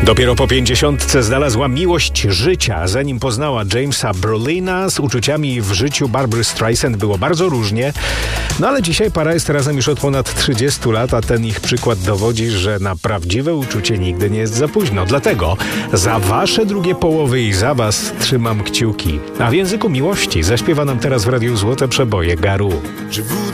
Dopiero po 50 znalazła miłość życia. Zanim poznała Jamesa Brolina, z uczuciami w życiu Barbry Streisand było bardzo różnie. No ale dzisiaj para jest razem już od ponad 30 lat, a ten ich przykład dowodzi, że na prawdziwe uczucie nigdy nie jest za późno. Dlatego za wasze drugie połowy i za was trzymam kciuki. A w języku miłości zaśpiewa nam teraz w Radiu Złote Przeboje Garu. Je voudrais